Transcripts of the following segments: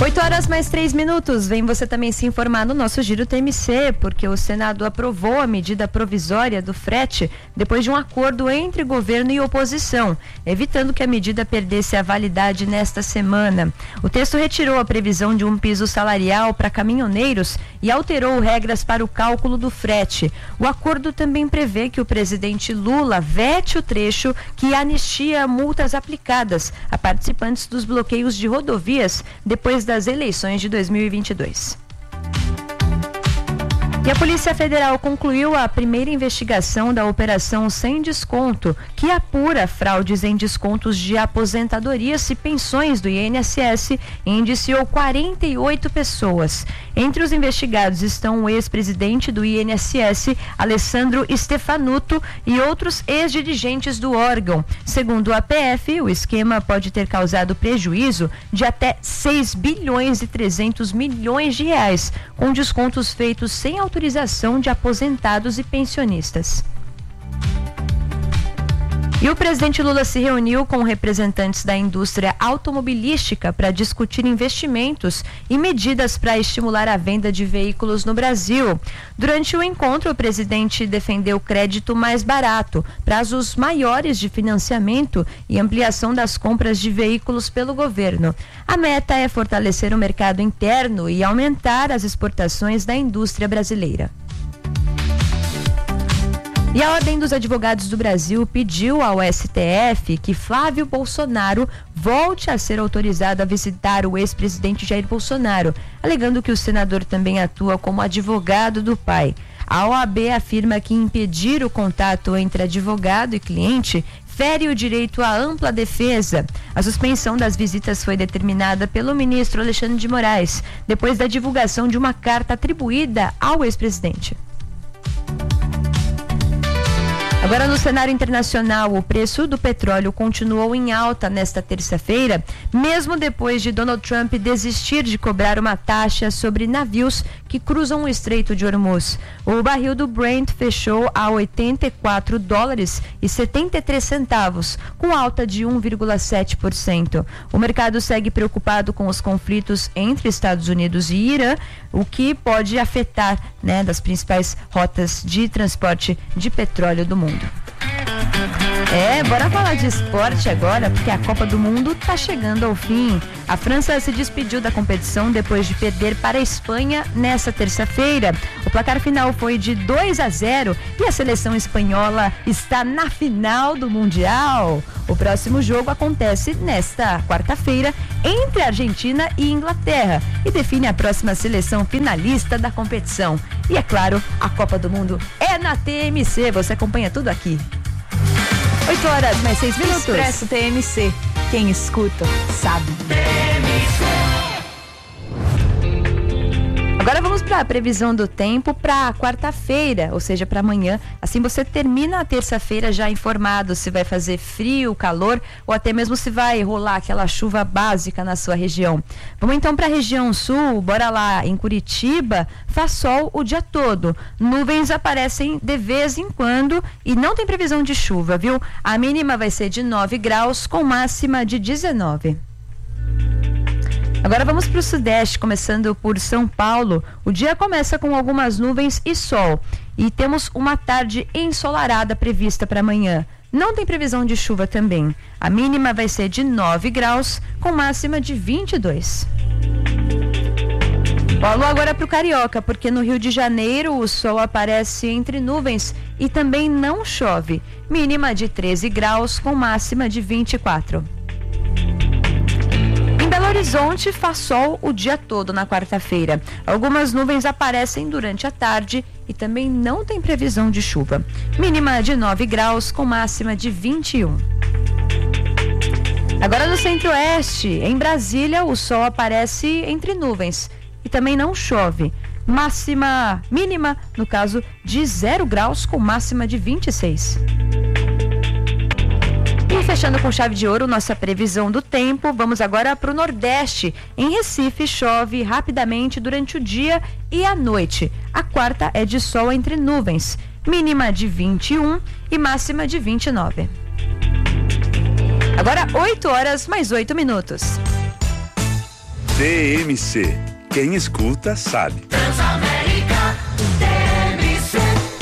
8h mais 3 minutos. Vem você também se informar no nosso Giro TMC, porque o Senado aprovou a medida provisória do frete depois de um acordo entre governo e oposição, evitando que a medida perdesse a validade nesta semana. O texto retirou a previsão de um piso salarial para caminhoneiros e alterou regras para o cálculo do frete. O acordo também prevê que o presidente Lula vete o trecho que anistia multas aplicadas a participantes dos bloqueios de rodovias depois das eleições de 2022. E a Polícia Federal concluiu a primeira investigação da Operação Sem Desconto, que apura fraudes em descontos de aposentadorias e pensões do INSS e indiciou 48 pessoas. Entre os investigados estão o ex-presidente do INSS, Alessandro Stefanuto, e outros ex-dirigentes do órgão. Segundo a PF, o esquema pode ter causado prejuízo de até 6 bilhões e 300 milhões de reais, com descontos feitos sem autorização de aposentados e pensionistas. E o presidente Lula se reuniu com representantes da indústria automobilística para discutir investimentos e medidas para estimular a venda de veículos no Brasil. Durante o encontro, o presidente defendeu crédito mais barato, prazos maiores de financiamento e ampliação das compras de veículos pelo governo. A meta é fortalecer o mercado interno e aumentar as exportações da indústria brasileira. E a Ordem dos Advogados do Brasil pediu ao STF que Flávio Bolsonaro volte a ser autorizado a visitar o ex-presidente Jair Bolsonaro, alegando que o senador também atua como advogado do pai. A OAB afirma que impedir o contato entre advogado e cliente fere o direito à ampla defesa. A suspensão das visitas foi determinada pelo ministro Alexandre de Moraes, depois da divulgação de uma carta atribuída ao ex-presidente. Agora, no cenário internacional, o preço do petróleo continuou em alta nesta terça-feira, mesmo depois de Donald Trump desistir de cobrar uma taxa sobre navios que cruzam o Estreito de Hormuz. O barril do Brent fechou a $84,73, com alta de 1,7%. O mercado segue preocupado com os conflitos entre Estados Unidos e Irã, o que pode afetar, das principais rotas de transporte de petróleo do mundo. Bora falar de esporte agora, porque a Copa do Mundo está chegando ao fim. A França se despediu da competição depois de perder para a Espanha nessa terça-feira. O placar final foi de 2-0 e a seleção espanhola está na final do Mundial. O próximo jogo acontece nesta quarta-feira entre Argentina e Inglaterra e define a próxima seleção finalista da competição. E é claro, a Copa do Mundo é na TMC, você acompanha tudo aqui. 8h mais 6 minutos. Expresso TMC. Quem escuta, sabe. Agora vamos para a previsão do tempo para quarta-feira, ou seja, para amanhã. Assim você termina a terça-feira já informado se vai fazer frio, calor ou até mesmo se vai rolar aquela chuva básica na sua região. Vamos então para a região sul, bora lá. Em Curitiba, faz sol o dia todo. Nuvens aparecem de vez em quando e não tem previsão de chuva, viu? A mínima vai ser de 9 graus com máxima de 19. Agora vamos para o sudeste, começando por São Paulo. O dia começa com algumas nuvens e sol. E temos uma tarde ensolarada prevista para amanhã. Não tem previsão de chuva também. A mínima vai ser de 9 graus, com máxima de 22. Alô agora para o Carioca, porque no Rio de Janeiro o sol aparece entre nuvens e também não chove. Mínima de 13 graus, com máxima de 24. Em Belo Horizonte faz sol o dia todo na quarta-feira. Algumas nuvens aparecem durante a tarde e também não tem previsão de chuva. Mínima de 9 graus com máxima de 21. Agora no Centro-Oeste, em Brasília, o sol aparece entre nuvens e também não chove. Mínima, no caso, de 0 graus com máxima de 26. E fechando com chave de ouro nossa previsão do tempo, vamos agora para o Nordeste. Em Recife chove rapidamente durante o dia e a noite. A quarta é de sol entre nuvens, mínima de 21 e máxima de 29. Agora 8h mais 8 minutos. TMC. Quem escuta sabe. Transamérica TMC.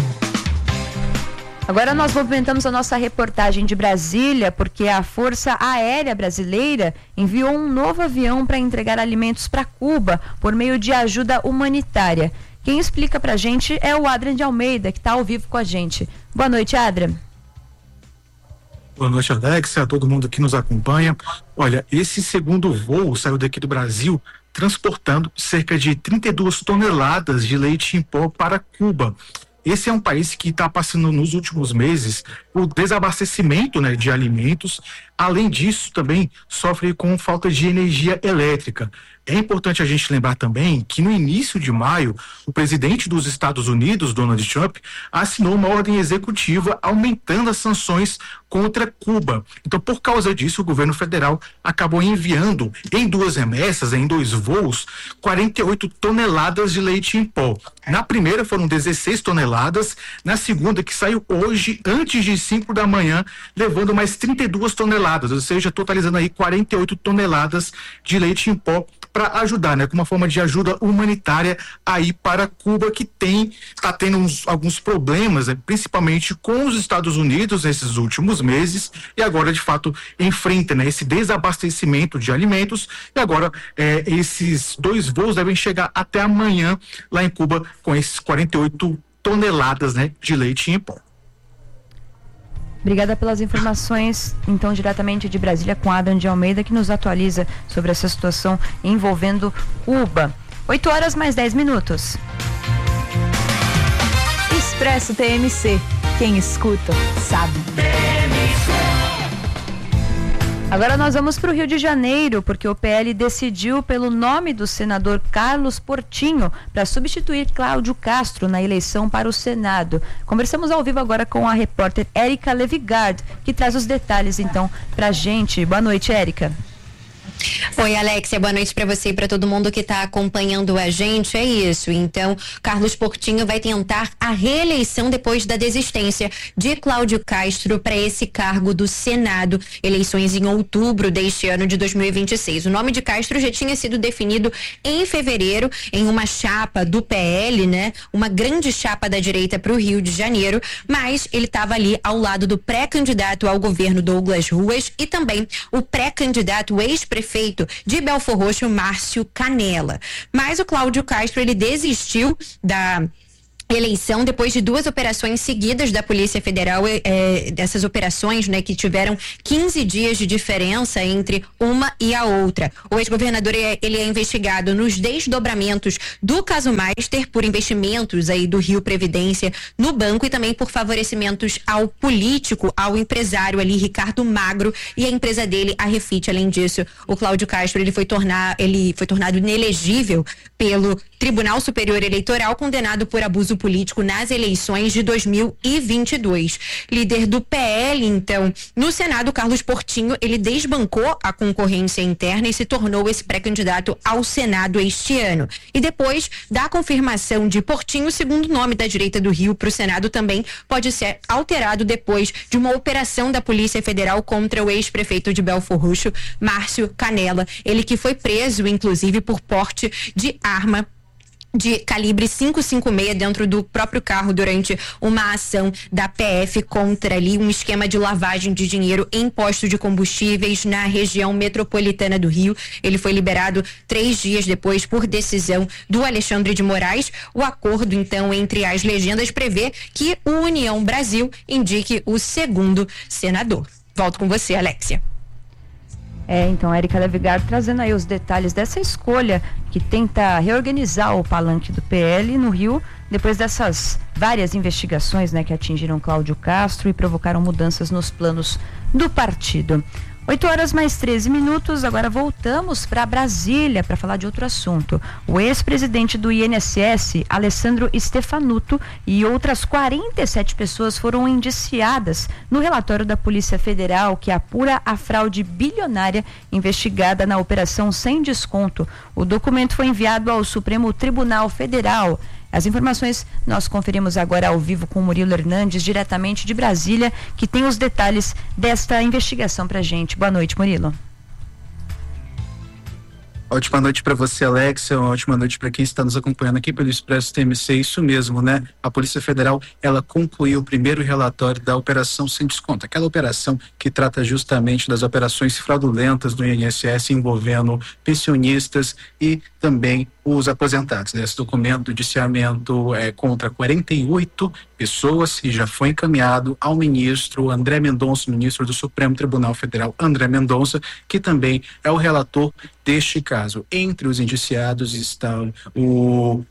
Agora nós movimentamos a nossa reportagem de Brasília, porque a Força Aérea Brasileira enviou um novo avião para entregar alimentos para Cuba por meio de ajuda humanitária. Quem explica pra gente é o Adrian de Almeida, que está ao vivo com a gente. Boa noite, Adrian. Boa noite, Alexia, a todo mundo que nos acompanha. Olha, esse segundo voo saiu daqui do Brasil transportando cerca de 32 toneladas de leite em pó para Cuba. Esse é um país que está passando nos últimos meses o desabastecimento, né, de alimentos. Além disso, também sofre com falta de energia elétrica. É importante a gente lembrar também que no início de maio, o presidente dos Estados Unidos, Donald Trump, assinou uma ordem executiva aumentando as sanções contra Cuba. Então, por causa disso, o governo federal acabou enviando em 2 remessas, em 2 voos, 48 toneladas de leite em pó. Na primeira foram 16 toneladas, na segunda, que saiu hoje, antes de 5 da manhã, levando mais 32 toneladas, ou seja, totalizando aí 48 toneladas de leite em pó para ajudar, né, com uma forma de ajuda humanitária aí para Cuba, que está tendo alguns problemas, né, principalmente com os Estados Unidos nesses últimos meses, e agora de fato enfrenta, né, esse desabastecimento de alimentos, e agora esses 2 voos devem chegar até amanhã lá em Cuba com esses 48 toneladas, né, de leite em pó. Obrigada pelas informações, então, diretamente de Brasília, com Adrian de Almeida, que nos atualiza sobre essa situação envolvendo Cuba. 8h mais 10. Expresso TMC. Quem escuta, sabe. Agora nós vamos para o Rio de Janeiro, porque o PL decidiu pelo nome do senador Carlos Portinho para substituir Cláudio Castro na eleição para o Senado. Conversamos ao vivo agora com a repórter Érica Levigard, que traz os detalhes então para a gente. Boa noite, Érica. Oi, Alexia, boa noite para você e para todo mundo que está acompanhando a gente. É isso, então, Carlos Portinho vai tentar a reeleição depois da desistência de Cláudio Castro para esse cargo do Senado, eleições em outubro deste ano de 2026. O nome de Castro já tinha sido definido em fevereiro em uma chapa do PL, né? Uma grande chapa da direita para o Rio de Janeiro, mas ele estava ali ao lado do pré-candidato ao governo Douglas Ruas e também o pré-candidato ex-prefeito de Belfor Roxo, Márcio Canella. Mas o Cláudio Castro, ele desistiu da eleição depois de 2 operações seguidas da Polícia Federal, dessas operações, né, que tiveram 15 dias de diferença entre uma e a outra. O ex-governador, ele é investigado nos desdobramentos do caso Master por investimentos aí do Rio Previdência no banco e também por favorecimentos ao político, ao empresário ali, Ricardo Magro, e a empresa dele, a Refit. Além disso, o Cláudio Castro, ele foi tornado inelegível pelo Tribunal Superior Eleitoral, condenado por abuso político nas eleições de 2022. Líder do PL, então, no Senado, Carlos Portinho, ele desbancou a concorrência interna e se tornou esse pré-candidato ao Senado este ano. E depois da confirmação de Portinho, o segundo nome da direita do Rio para o Senado também pode ser alterado depois de uma operação da Polícia Federal contra o ex-prefeito de Belfor Roxo, Márcio Canella. Ele que foi preso, inclusive, por porte de arma de calibre 5,56 dentro do próprio carro durante uma ação da PF contra ali um esquema de lavagem de dinheiro em postos de combustíveis na região metropolitana do Rio. Ele foi liberado 3 dias depois por decisão do Alexandre de Moraes. O acordo, então, entre as legendas prevê que o União Brasil indique o segundo senador. Volto com você, Alexia. Então, Érica Levigard trazendo aí os detalhes dessa escolha que tenta reorganizar o palanque do PL no Rio, depois dessas várias investigações, né, que atingiram Cláudio Castro e provocaram mudanças nos planos do partido. 8h mais 13. Agora voltamos para Brasília para falar de outro assunto. O ex-presidente do INSS, Alessandro Stefanuto, e outras 47 pessoas foram indiciadas no relatório da Polícia Federal que apura a fraude bilionária investigada na Operação Sem Desconto. O documento foi enviado ao Supremo Tribunal Federal. As informações nós conferimos agora ao vivo com o Murilo Hernandes, diretamente de Brasília, que tem os detalhes desta investigação pra gente. Boa noite, Murilo. Ótima noite para você, Alexia. Ótima noite para quem está nos acompanhando aqui pelo Expresso TMC. Isso mesmo, né? A Polícia Federal, ela concluiu o primeiro relatório da Operação Sem Desconto, aquela operação que trata justamente das operações fraudulentas do INSS envolvendo pensionistas e também os aposentados. Esse documento do indiciamento é contra 48 pessoas e já foi encaminhado ao ministro André Mendonça, ministro do Supremo Tribunal Federal, André Mendonça, que também é o relator deste caso. Entre os indiciados estão o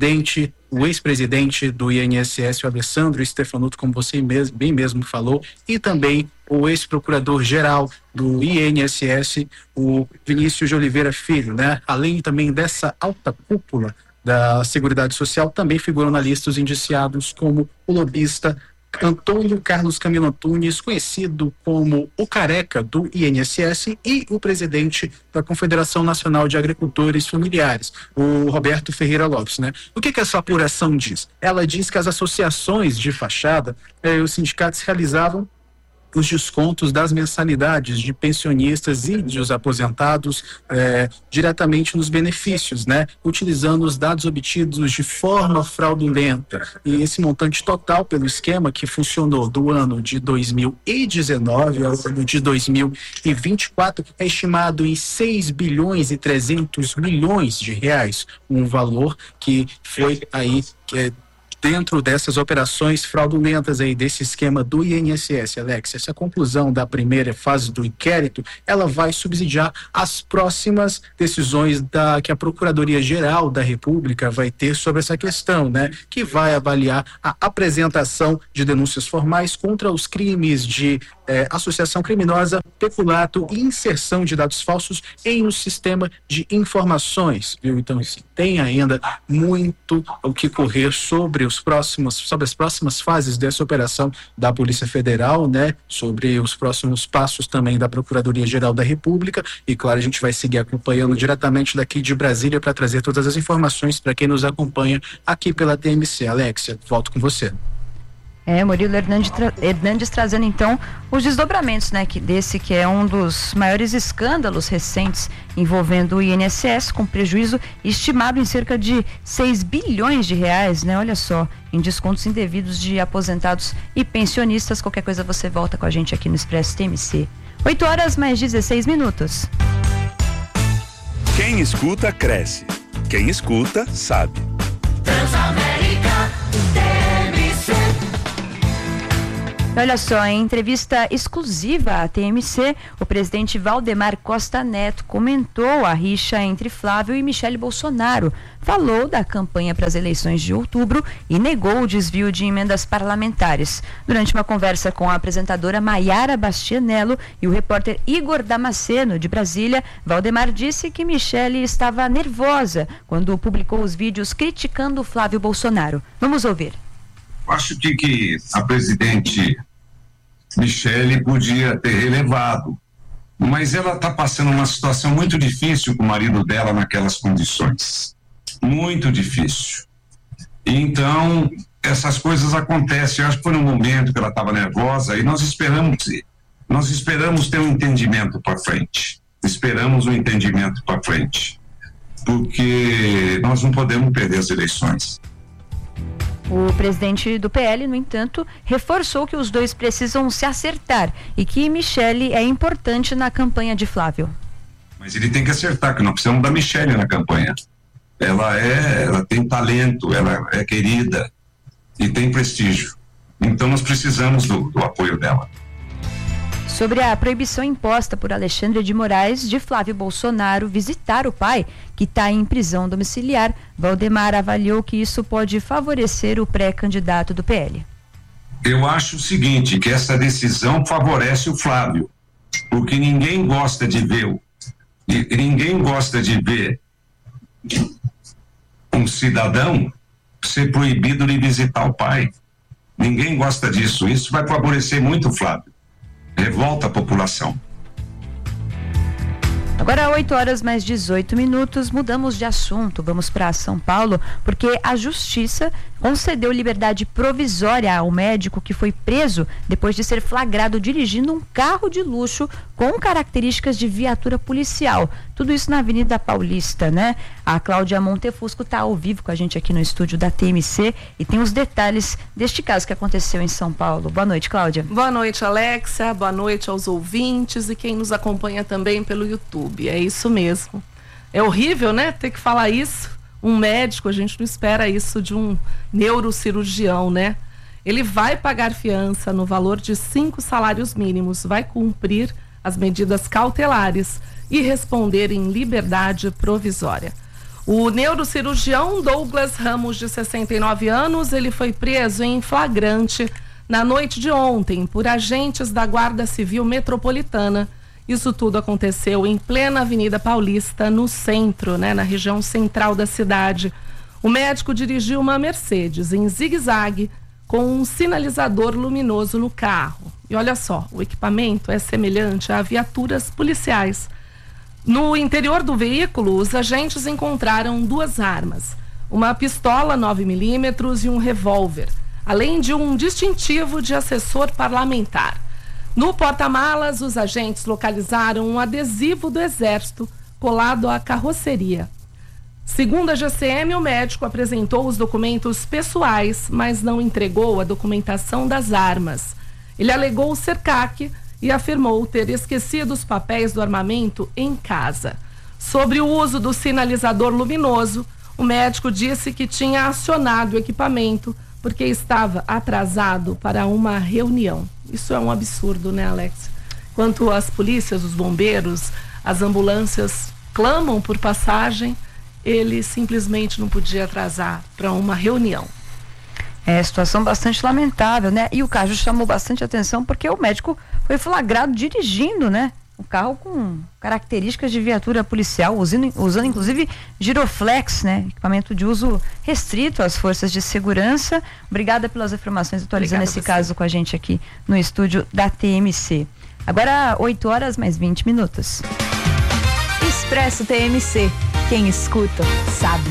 ex-presidente do INSS, o Alessandro Stefanuto, como você bem mesmo falou, e também o ex-procurador-geral do INSS, o Vinícius de Oliveira Filho, né? Além também dessa alta cúpula da Seguridade Social, também figuram na lista os indiciados como o lobista Antônio Carlos Camilo Antunes, conhecido como o Careca do INSS, e o presidente da Confederação Nacional de Agricultores Familiares, o Roberto Ferreira Lopes, né? O que essa apuração diz? Ela diz que as associações de fachada, os sindicatos realizavam os descontos das mensalidades de pensionistas e dos aposentados diretamente nos benefícios, né? Utilizando os dados obtidos de forma fraudulenta. E esse montante total, pelo esquema que funcionou do ano de 2019 ao ano de 2024, é estimado em 6 bilhões e 300 milhões de reais. Um valor que foi aí dentro dessas operações fraudulentas aí, desse esquema do INSS, Alex. Essa conclusão da primeira fase do inquérito, ela vai subsidiar as próximas decisões que a Procuradoria-Geral da República vai ter sobre essa questão, né? Que vai avaliar a apresentação de denúncias formais contra os crimes de associação criminosa, peculato e inserção de dados falsos em um sistema de informações, viu? Então, assim, tem ainda muito o que correr sobre as próximas fases dessa operação da Polícia Federal, né? Sobre os próximos passos também da Procuradoria-Geral da República, e claro, a gente vai seguir acompanhando diretamente daqui de Brasília para trazer todas as informações para quem nos acompanha aqui pela TMC. Alexia, volto com você. Murilo Hernandes trazendo então os desdobramentos, né, desse que é um dos maiores escândalos recentes envolvendo o INSS, com prejuízo estimado em cerca de 6 bilhões de reais, né? Olha só, em descontos indevidos de aposentados e pensionistas. Qualquer coisa você volta com a gente aqui no Expresso TMC. 8h mais 16. Quem escuta, cresce. Quem escuta, sabe. Transamérica TMC. Olha só, em entrevista exclusiva à TMC, o presidente Valdemar Costa Neto comentou a rixa entre Flávio e Michele Bolsonaro, falou da campanha para as eleições de outubro e negou o desvio de emendas parlamentares. Durante uma conversa com a apresentadora Maiara Bastianello e o repórter Igor Damasceno, de Brasília, Valdemar disse que Michele estava nervosa quando publicou os vídeos criticando Flávio Bolsonaro. Vamos ouvir. Acho que a presidente Michele podia ter relevado, mas ela está passando uma situação muito difícil com o marido dela naquelas condições. Muito difícil. Então, essas coisas acontecem. Eu acho que foi no momento que ela estava nervosa e nós esperamos ter um entendimento para frente. Esperamos um entendimento para frente. Porque nós não podemos perder as eleições. O presidente do PL, no entanto, reforçou que os dois precisam se acertar e que Michele é importante na campanha de Flávio. Mas ele tem que acertar, que nós precisamos da Michele na campanha. Ela tem talento, ela é querida e tem prestígio. Então nós precisamos do apoio dela. Sobre a proibição imposta por Alexandre de Moraes de Flávio Bolsonaro visitar o pai, que está em prisão domiciliar, Valdemar avaliou que isso pode favorecer o pré-candidato do PL. Eu acho o seguinte, que essa decisão favorece o Flávio, porque ninguém gosta de ver um cidadão ser proibido de visitar o pai. Ninguém gosta disso. Isso vai favorecer muito o Flávio. Revolta a população. Agora 8h mais 18, mudamos de assunto, vamos para São Paulo, porque a Justiça concedeu liberdade provisória ao médico que foi preso depois de ser flagrado dirigindo um carro de luxo com características de viatura policial. Tudo isso na Avenida Paulista, né? A Cláudia Montefusco está ao vivo com a gente aqui no estúdio da TMC e tem os detalhes deste caso que aconteceu em São Paulo. Boa noite, Cláudia. Boa noite, Alexia. Boa noite aos ouvintes e quem nos acompanha também pelo YouTube. É isso mesmo. É horrível, né? Ter que falar isso. Um médico, a gente não espera isso de um neurocirurgião, né? Ele vai pagar fiança no valor de 5 salários mínimos, vai cumprir as medidas cautelares e responder em liberdade provisória. O neurocirurgião Douglas Ramos, de 69 anos, ele foi preso em flagrante na noite de ontem por agentes da Guarda Civil Metropolitana. Isso tudo aconteceu em plena Avenida Paulista, no centro, né, na região central da cidade. O médico dirigiu uma Mercedes em zigue-zague com um sinalizador luminoso no carro. E olha só, o equipamento é semelhante a viaturas policiais. No interior do veículo, os agentes encontraram 2 armas, uma pistola 9mm e um revólver, além de um distintivo de assessor parlamentar. No porta-malas, os agentes localizaram um adesivo do Exército colado à carroceria. Segundo a GCM, o médico apresentou os documentos pessoais, mas não entregou a documentação das armas. Ele alegou ser CAC e afirmou ter esquecido os papéis do armamento em casa. Sobre o uso do sinalizador luminoso, o médico disse que tinha acionado o equipamento porque estava atrasado para uma reunião. Isso é um absurdo, né, Alex? Enquanto as polícias, os bombeiros, as ambulâncias clamam por passagem, ele simplesmente não podia atrasar para uma reunião. É situação bastante lamentável, né? E o caso chamou bastante atenção porque o médico foi flagrado dirigindo, né? O carro com características de viatura policial, usando inclusive giroflex, né? Equipamento de uso restrito às forças de segurança. Obrigada pelas informações, atualizando esse caso com a gente aqui no estúdio da TMC. Agora 8h mais 20. Expresso TMC. Quem escuta, sabe.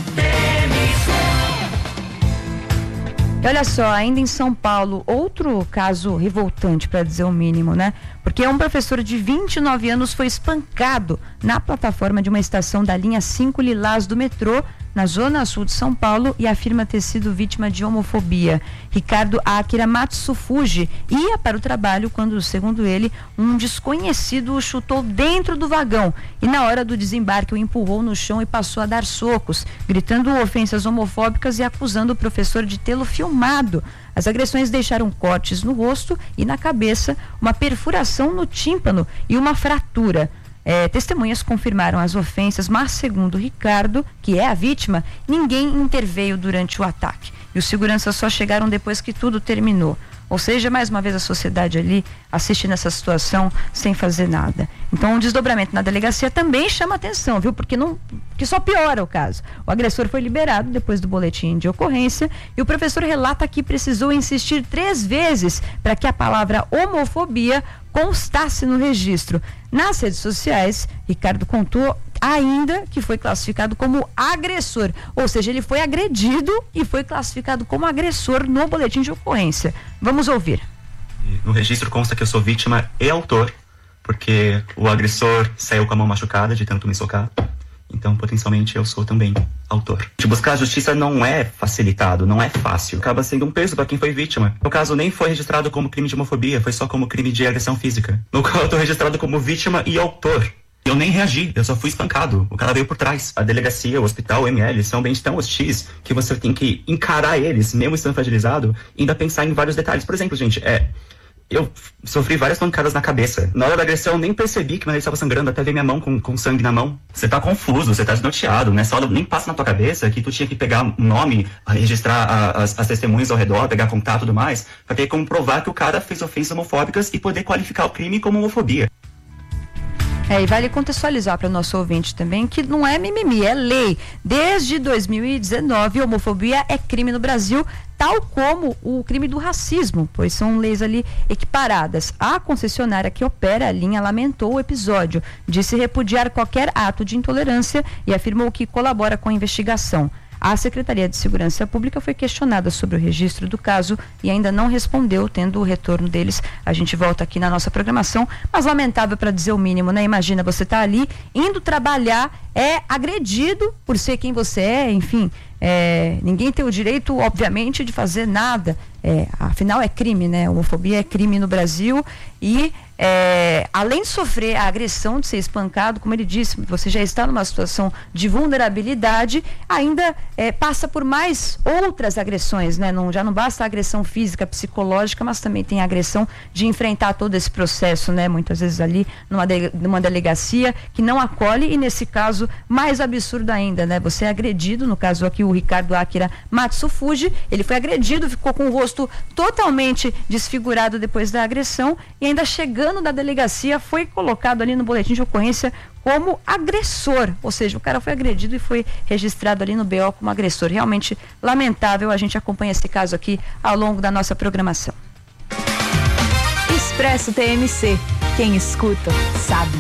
E olha só, ainda em São Paulo, outro caso revoltante, para dizer o mínimo, né? Porque um professor de 29 anos foi espancado na plataforma de uma estação da linha 5 Lilás do metrô, na zona sul de São Paulo, e afirma ter sido vítima de homofobia. Ricardo Akira Matsufuji ia para o trabalho quando, segundo ele, um desconhecido o chutou dentro do vagão e na hora do desembarque o empurrou no chão e passou a dar socos, gritando ofensas homofóbicas e acusando o professor de tê-lo filmado. As agressões deixaram cortes no rosto e na cabeça, uma perfuração no tímpano e uma fratura. Testemunhas confirmaram as ofensas, mas segundo Ricardo, que é a vítima, ninguém interveio durante o ataque. E os seguranças só chegaram depois que tudo terminou. Ou seja, mais uma vez a sociedade ali assistindo essa situação sem fazer nada. Então, um desdobramento na delegacia também chama atenção, viu? Porque só piora o caso. O agressor foi liberado depois do boletim de ocorrência e o professor relata que precisou insistir 3 vezes para que a palavra homofobia constasse no registro. Nas redes sociais, Ricardo contou ainda que foi classificado como agressor, ou seja, ele foi agredido e foi classificado como agressor no boletim de ocorrência. Vamos ouvir. No registro consta que eu sou vítima e autor, porque o agressor saiu com a mão machucada de tanto me socar, então potencialmente eu sou também autor. De buscar a justiça não é facilitado, não é fácil, acaba sendo um peso para quem foi vítima. No caso, nem foi registrado como crime de homofobia, foi só como crime de agressão física, no qual eu tô registrado como vítima e autor. Eu nem reagi, eu só fui espancado. O cara veio por trás. A delegacia, o hospital, o ML são ambientes tão hostis que você tem que encarar eles, mesmo estando fragilizado, e ainda pensar em vários detalhes. Por exemplo, gente, eu sofri várias pancadas na cabeça. Na hora da agressão, eu nem percebi que meu nariz estava sangrando, até ver minha mão com sangue na mão. Você tá confuso, você tá desnorteado, né? Só nem passa na tua cabeça que tu tinha que pegar um nome, registrar as testemunhas ao redor, pegar contato e tudo mais, pra ter como provar que o cara fez ofensas homofóbicas e poder qualificar o crime como homofobia. E vale contextualizar para o nosso ouvinte também que não é mimimi, é lei. Desde 2019, homofobia é crime no Brasil, tal como o crime do racismo, pois são leis ali equiparadas. A concessionária que opera a linha lamentou o episódio, disse repudiar qualquer ato de intolerância e afirmou que colabora com a investigação. A Secretaria de Segurança Pública foi questionada sobre o registro do caso e ainda não respondeu, tendo o retorno deles. A gente volta aqui na nossa programação, mas lamentável para dizer o mínimo, né? Imagina, você tá ali indo trabalhar, é agredido por ser quem você é, enfim, ninguém tem o direito, obviamente, de fazer nada. Afinal é crime, né? Homofobia é crime no Brasil e além de sofrer a agressão, de ser espancado, como ele disse, você já está numa situação de vulnerabilidade, ainda passa por mais outras agressões, né? Já não basta a agressão física, psicológica, mas também tem a agressão de enfrentar todo esse processo, né? Muitas vezes ali numa delegacia que não acolhe e nesse caso mais absurdo ainda, né? Você é agredido, no caso aqui o Ricardo Akira Matsufuji, ele foi agredido, ficou com o rosto totalmente desfigurado depois da agressão e ainda chegando da delegacia foi colocado ali no boletim de ocorrência como agressor, ou seja, o cara foi agredido e foi registrado ali no BO como agressor. Realmente lamentável, a gente acompanha esse caso aqui ao longo da nossa programação. Expresso TMC, quem escuta sabe.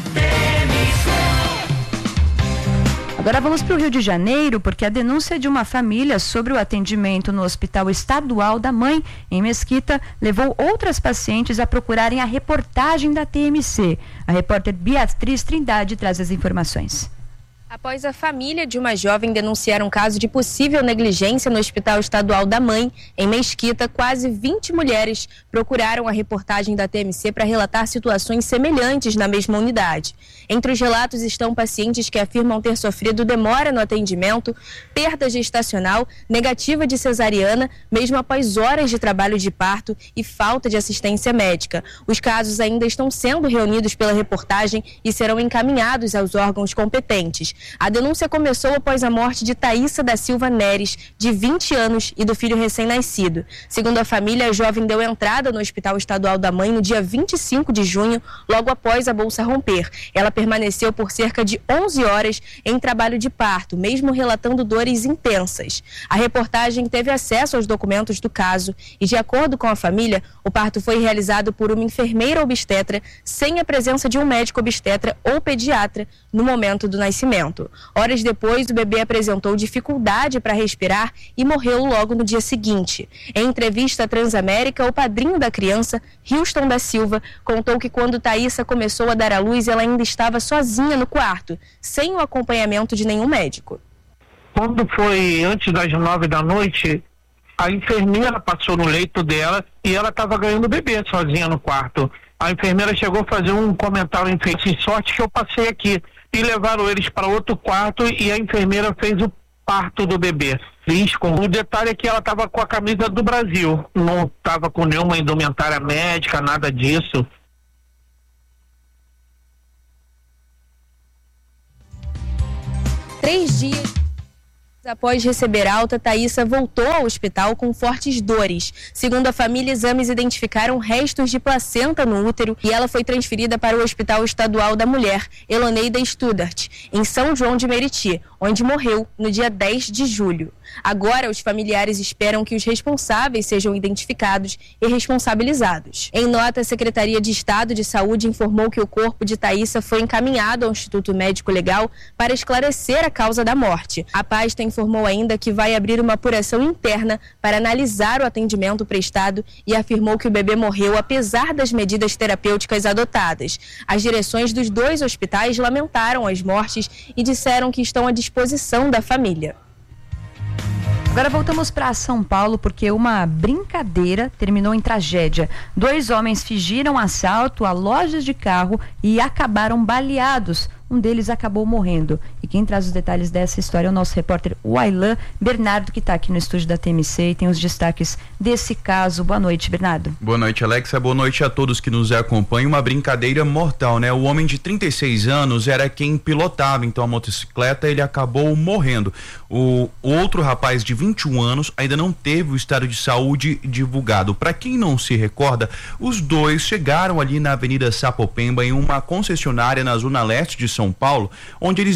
Agora vamos para o Rio de Janeiro, porque a denúncia de uma família sobre o atendimento no Hospital Estadual da Mãe, em Mesquita, levou outras pacientes a procurarem a reportagem da TMC. A repórter Beatriz Trindade traz as informações. Após a família de uma jovem denunciar um caso de possível negligência no Hospital Estadual da Mãe, em Mesquita, quase 20 mulheres procuraram a reportagem da TMC para relatar situações semelhantes na mesma unidade. Entre os relatos estão pacientes que afirmam ter sofrido demora no atendimento, perda gestacional, negativa de cesariana, mesmo após horas de trabalho de parto e falta de assistência médica. Os casos ainda estão sendo reunidos pela reportagem e serão encaminhados aos órgãos competentes. A denúncia começou após a morte de Thaísa da Silva Neres, de 20 anos, e do filho recém-nascido. Segundo a família, a jovem deu entrada no Hospital Estadual da Mãe no dia 25 de junho, logo após a bolsa romper. Ela permaneceu por cerca de 11 horas em trabalho de parto, mesmo relatando dores intensas. A reportagem teve acesso aos documentos do caso e, de acordo com a família, o parto foi realizado por uma enfermeira obstetra sem a presença de um médico obstetra ou pediatra no momento do nascimento. Horas depois, o bebê apresentou dificuldade para respirar e morreu logo no dia seguinte. Em entrevista à Transamérica, o padrinho da criança, Houston da Silva, contou que quando Thaísa começou a dar à luz, ela ainda estava sozinha no quarto, sem o acompanhamento de nenhum médico. Quando foi antes das 9 da noite, a enfermeira passou no leito dela e ela estava ganhando o bebê sozinha no quarto. A enfermeira chegou a fazer um comentário em sorte que eu passei aqui. E levaram eles para outro quarto e a enfermeira fez o parto do bebê. O detalhe é que ela estava com a camisa do Brasil, não estava com nenhuma indumentária médica, nada disso. Três dias após receber alta, Thaísa voltou ao hospital com fortes dores. Segundo a família, exames identificaram restos de placenta no útero e ela foi transferida para o Hospital Estadual da Mulher, Eloneida Studart, em São João de Meriti, onde morreu no dia 10 de julho. Agora, os familiares esperam que os responsáveis sejam identificados e responsabilizados. Em nota, a Secretaria de Estado de Saúde informou que o corpo de Thaísa foi encaminhado ao Instituto Médico Legal para esclarecer a causa da morte. A pasta informou ainda que vai abrir uma apuração interna para analisar o atendimento prestado e afirmou que o bebê morreu apesar das medidas terapêuticas adotadas. As direções dos dois hospitais lamentaram as mortes e disseram que estão à disposição da família. Agora voltamos para São Paulo porque uma brincadeira terminou em tragédia. 2 homens fingiram assalto a lojas de carro e acabaram baleados. Um deles acabou morrendo. E quem traz os detalhes dessa história é o nosso repórter Wailan Bernardo, que está aqui no estúdio da TMC e tem os destaques desse caso. Boa noite, Bernardo. Boa noite, Alexa. Boa noite a todos que nos acompanham. Uma brincadeira mortal, né? O homem de 36 anos era quem pilotava, então, a motocicleta, ele acabou morrendo. O outro rapaz de 21 anos ainda não teve o estado de saúde divulgado. Para quem não se recorda, os dois chegaram ali na Avenida Sapopemba, em uma concessionária na zona leste de São Paulo, onde eles já haviam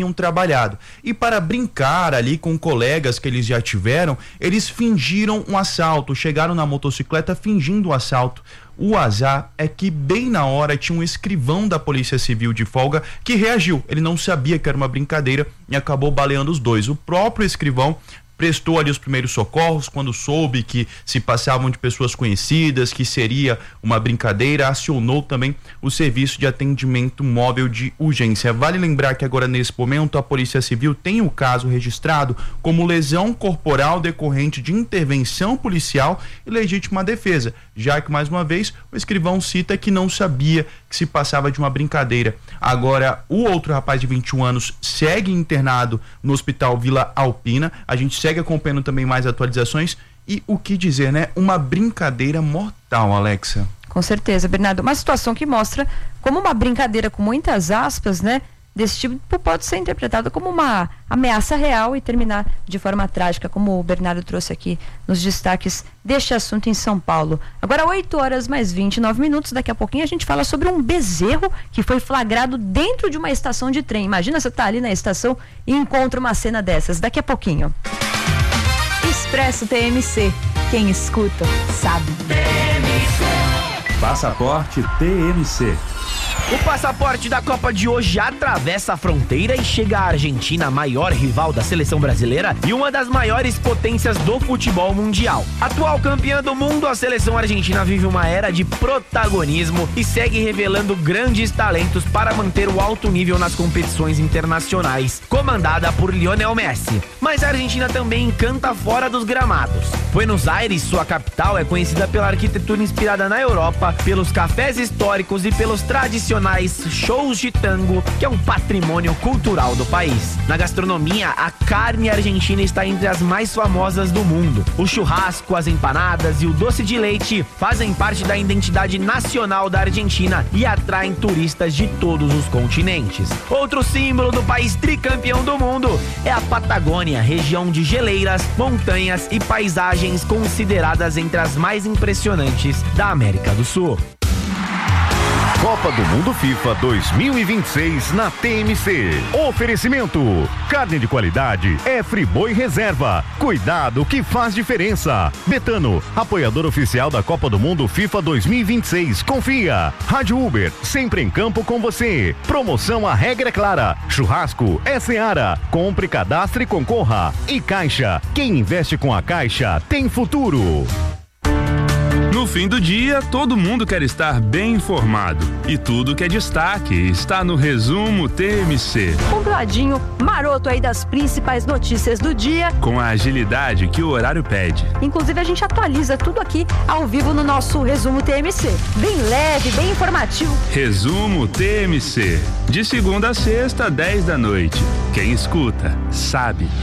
tinham trabalhado. E para brincar ali com colegas que eles já tiveram, eles fingiram um assalto, chegaram na motocicleta fingindo um assalto. O azar é que bem na hora tinha um escrivão da Polícia Civil de folga que reagiu. Ele não sabia que era uma brincadeira e acabou baleando os dois. O próprio escrivão prestou ali os primeiros socorros quando soube que se passavam de pessoas conhecidas, que seria uma brincadeira, acionou também o serviço de atendimento móvel de urgência. Vale lembrar que agora nesse momento a Polícia Civil tem o caso registrado como lesão corporal decorrente de intervenção policial e legítima defesa, já que mais uma vez o escrivão cita que não sabia que se passava de uma brincadeira. Agora o outro rapaz de 21 anos segue internado no Hospital Vila Alpina. A gente segue acompanhando também mais atualizações e o que dizer, né? Uma brincadeira mortal, Alexa. Com certeza, Bernardo. Uma situação que mostra como uma brincadeira com muitas aspas, né? Desse tipo pode ser interpretada como uma ameaça real e terminar de forma trágica, como o Bernardo trouxe aqui nos destaques deste assunto em São Paulo. Agora 8h mais 29, daqui a pouquinho a gente fala sobre um bezerro que foi flagrado dentro de uma estação de trem. Imagina você tá ali na estação e encontra uma cena dessas, daqui a pouquinho. Expresso TMC. Quem escuta, sabe. Passaporte TMC. O passaporte da Copa de hoje atravessa a fronteira e chega à Argentina, a maior rival da seleção brasileira e uma das maiores potências do futebol mundial. Atual campeã do mundo, a seleção argentina vive uma era de protagonismo e segue revelando grandes talentos para manter o alto nível nas competições internacionais, comandada por Lionel Messi. Mas a Argentina também encanta fora dos gramados. Buenos Aires, sua capital, é conhecida pela arquitetura inspirada na Europa, pelos cafés históricos e pelos tradicionais shows de tango, que é um patrimônio cultural do país. Na gastronomia, a carne argentina está entre as mais famosas do mundo. O churrasco, as empanadas e o doce de leite fazem parte da identidade nacional da Argentina e atraem turistas de todos os continentes. Outro símbolo do país tricampeão do mundo é a Patagônia, região de geleiras, montanhas e paisagens consideradas entre as mais impressionantes da América do Sul. Copa do Mundo FIFA 2026 na TMC. Oferecimento: carne de qualidade é Friboi Reserva. Cuidado que faz diferença. Betano, apoiador oficial da Copa do Mundo FIFA 2026. Confia. Rádio Uber, sempre em campo com você. Promoção A Regra é Clara. Churrasco é Seara. Compre, cadastre e concorra. E Caixa, quem investe com a Caixa tem futuro. No fim do dia, todo mundo quer estar bem informado. E tudo que é destaque está no Resumo TMC. Compradinho maroto aí das principais notícias do dia. Com a agilidade que o horário pede. Inclusive, a gente atualiza tudo aqui ao vivo no nosso Resumo TMC. Bem leve, bem informativo. Resumo TMC. De segunda a sexta, 10 da noite. Quem escuta, sabe.